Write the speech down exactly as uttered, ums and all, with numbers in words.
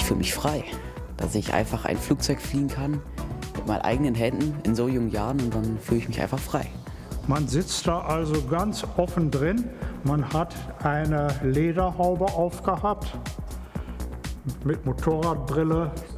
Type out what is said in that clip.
fühle mich frei, dass ich einfach ein Flugzeug fliegen kann mit meinen eigenen Händen in so jungen Jahren und dann fühle ich mich einfach frei. Man sitzt da also ganz offen drin. Man hat eine Lederhaube aufgehabt mit Motorradbrille.